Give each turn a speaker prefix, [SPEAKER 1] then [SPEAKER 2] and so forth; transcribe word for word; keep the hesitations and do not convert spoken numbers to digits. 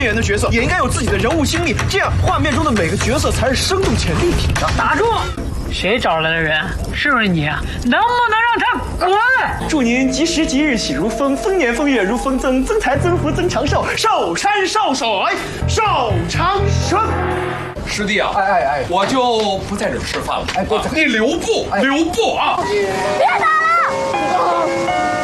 [SPEAKER 1] 演的角色也应该有自己的人物心理，这样画面中的每个角色才是生动且立体的。
[SPEAKER 2] 打住！谁找来的人？是不是你啊？能不能让他滚？
[SPEAKER 1] 祝您吉时吉日喜如风，丰年丰月如风增，增财增福增长寿，寿山寿水寿长生。
[SPEAKER 3] 师弟啊，
[SPEAKER 4] 哎哎哎，
[SPEAKER 3] 我就不在这儿吃饭了。
[SPEAKER 4] 哎，对，
[SPEAKER 3] 你留步，留步啊！
[SPEAKER 5] 别打了！